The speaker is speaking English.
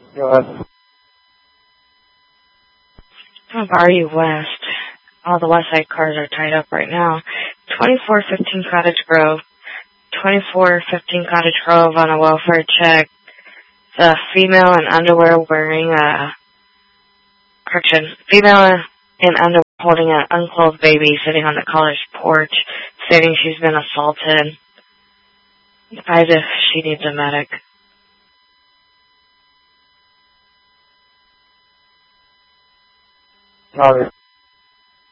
Go ahead. Barry West. All the West Side cars are tied up right now. 2415 Cottage Grove. 2415 Cottage Grove on a welfare check. The female in underwear wearing female in underwear holding an unclothed baby sitting on the college porch, stating she's been assaulted. Advise if she needs a medic. Roger.